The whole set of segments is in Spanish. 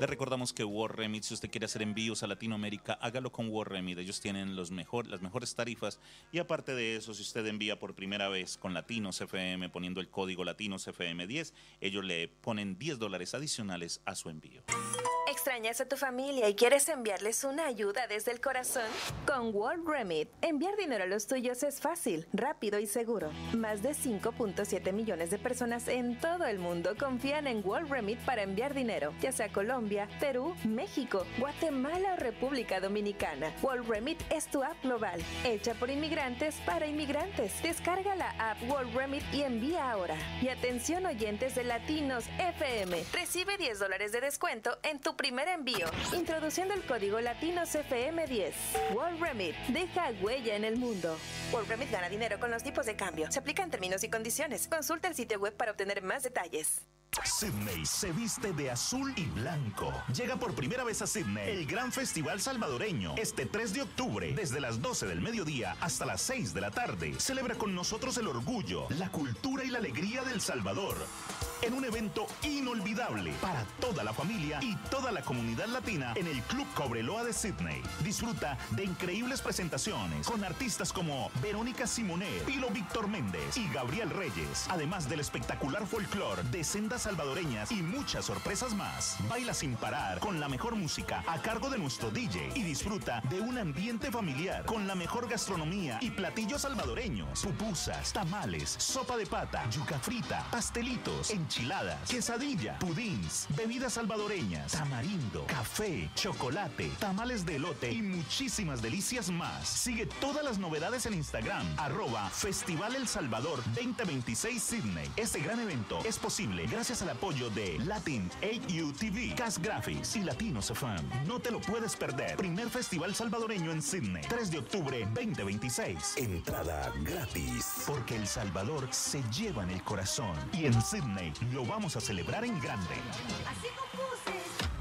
Le recordamos que World Remit, si usted quiere hacer envíos a Latinoamérica, hágalo con World Remit. Ellos tienen las mejores tarifas y aparte de eso, si usted envía por primera vez con Latinos FM poniendo el código Latinos FM 10, ellos le ponen $10 adicionales a su envío. ¿Extrañas a tu familia y quieres enviarles una ayuda desde el corazón? Con World Remit, enviar dinero a los tuyos es fácil, rápido y seguro. Más de 5.7 millones de personas en todo el mundo confían en World Remit para enviar dinero, ya sea a Colombia, Perú, México, Guatemala o República Dominicana. World Remit es tu app global, hecha por inmigrantes para inmigrantes. Descarga la app World Remit y envía ahora. Y atención oyentes de Latinos FM, recibe $10 de descuento en tu primer envío, introduciendo el código Latinos FM 10. World Remit, deja huella en el mundo. World Remit gana dinero con los tipos de cambio. Se aplican términos y condiciones. Consulta el sitio web para obtener más detalles. Sydney se viste de azul y blanco. Llega por primera vez a Sydney el Gran Festival Salvadoreño. Este 3 de octubre, desde las 12 del mediodía hasta las 6 de la tarde. Celebra con nosotros el orgullo, la cultura y la alegría del Salvador. En un evento inolvidable para toda la familia y toda la comunidad latina en el Club Cobreloa de Sydney. Disfruta de increíbles presentaciones con artistas como Verónica Simonet, Pilo Víctor Méndez y Gabriel Reyes. Además del espectacular folclore de sendas salvadoreñas y muchas sorpresas más. Baila sin parar con la mejor música a cargo de nuestro DJ y disfruta de un ambiente familiar con la mejor gastronomía y platillos salvadoreños. Pupusas, tamales, sopa de pata, yuca frita, pastelitos, enchiladas, quesadilla, pudins, bebidas salvadoreñas, tamarindo, café, chocolate, tamales de elote y muchísimas delicias más. Sigue todas las novedades en Instagram, @Festival El Salvador 2026 Sydney. Este gran evento es posible gracias al apoyo de Latin 8U TV, Cas Graphics y Latinos FM. No te lo puedes perder. Primer festival salvadoreño en Sydney, 3 de octubre 2026. Entrada gratis. Porque El Salvador se lleva en el corazón. Y en Sydney lo vamos a celebrar en grande. Así compuse.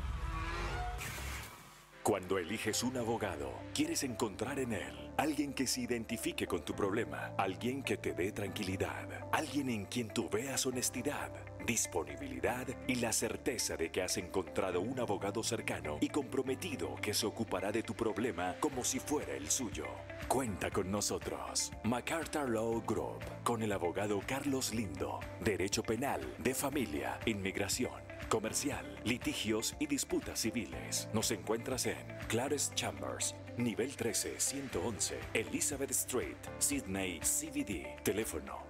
Cuando eliges un abogado, quieres encontrar en él alguien que se identifique con tu problema, alguien que te dé tranquilidad, alguien en quien tú veas honestidad, disponibilidad y la certeza de que has encontrado un abogado cercano y comprometido que se ocupará de tu problema como si fuera el suyo. Cuenta con nosotros, MacArthur Law Group, con el abogado Carlos Lindo, Derecho Penal, de Familia, Inmigración, Comercial, Litigios y Disputas Civiles. Nos encuentras en Clares Chambers, nivel 13, 111, Elizabeth Street, Sydney, CBD. Teléfono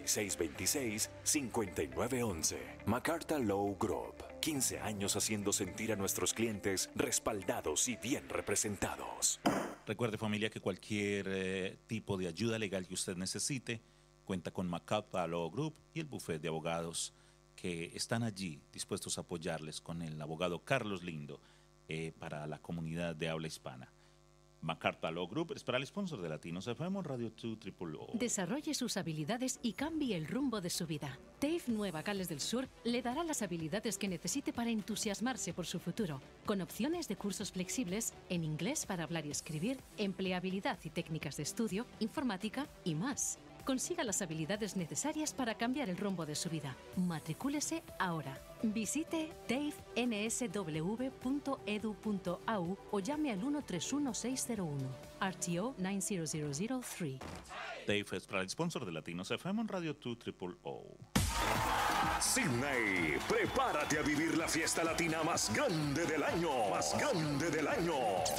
4626-5911. MacArthur Law Group. 15 años haciendo sentir a nuestros clientes respaldados y bien representados. Recuerde, familia, que cualquier tipo de ayuda legal que usted necesite cuenta con MacArthur Law Group y el bufete de abogados que están allí dispuestos a apoyarles con el abogado Carlos Lindo para la comunidad de habla hispana. MacArthur Law Group es para el sponsor de Latinos FM Radio 2 Triple. Desarrolle sus habilidades y cambie el rumbo de su vida. TAFE Nueva Gales del Sur le dará las habilidades que necesite para entusiasmarse por su futuro, con opciones de cursos flexibles en inglés para hablar y escribir, empleabilidad y técnicas de estudio, informática y más. Consiga las habilidades necesarias para cambiar el rumbo de su vida. Matricúlese ahora. Visite tafensw.edu.au o llame al 131601. RTO 90003. TAFE es para el sponsor de Latinos FM Radio 2 Triple O. Sydney, prepárate a vivir la fiesta latina más grande del año. Más grande del año.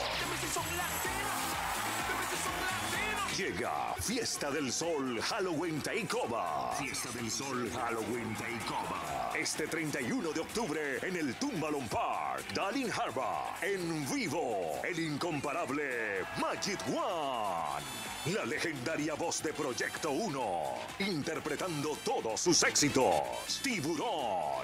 Llega Fiesta del Sol Halloween Takeover. Fiesta del Sol Halloween Takeover. Este 31 de octubre en el Tumbalong Park, Darling Harbour. En vivo, el incomparable Magic One. La legendaria voz de Proyecto 1. Interpretando todos sus éxitos. Tiburón.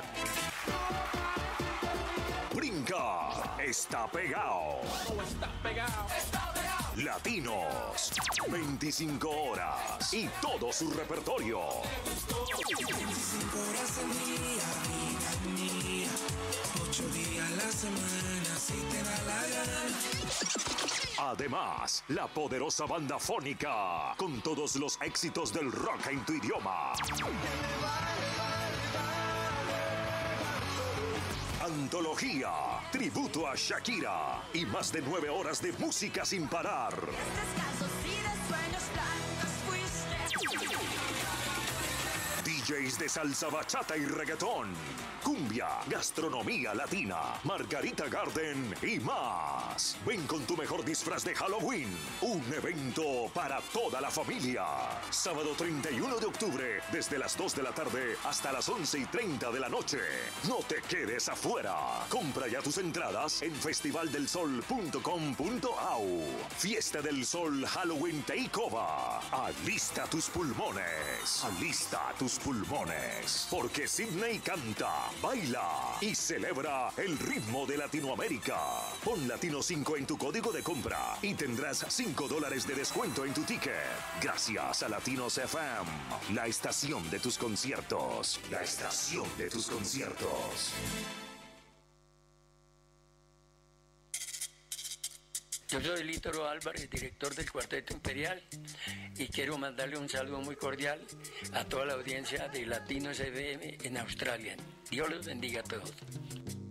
Brinca. Está pegado. Está pegado. Está pegado. Latinos, 25 horas y todo su repertorio. 25 horas al día, vida mía, 8 días a la semana, si te da la gana. Además, la poderosa banda fónica, con todos los éxitos del rock en tu idioma. Antología, tributo a Shakira y más de 9 horas de música sin parar. DJs de salsa, bachata y reggaetón, cumbia, gastronomía latina, Margarita Garden y más. Ven con tu mejor disfraz de Halloween. Un evento para toda la familia. Sábado 31 de octubre, desde las 2 de la tarde hasta las 11:30 de la noche. No te quedes afuera. Compra ya tus entradas en festivaldelsol.com.au. Fiesta del Sol Halloween Takeover. Alista tus pulmones. Alista tus pulmones. Porque Sydney canta, baila y celebra el ritmo de Latinoamérica. Pon Latino 5 en tu código de compra y tendrás $5 de descuento en tu ticket. Gracias a Latinos FM, la estación de tus conciertos. La estación de tus conciertos. Yo soy Lítoro Álvarez, director del Cuarteto Imperial, y quiero mandarle un saludo muy cordial a toda la audiencia de Latinos FM en Australia. Dios los bendiga a todos.